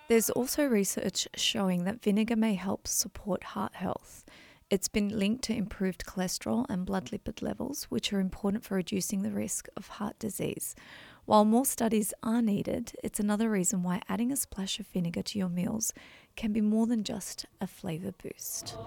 There's also research showing that vinegar may help support heart health. It's been linked to improved cholesterol and blood lipid levels, which are important for reducing the risk of heart disease. While more studies are needed, it's another reason why adding a splash of vinegar to your meals can be more than just a flavour boost.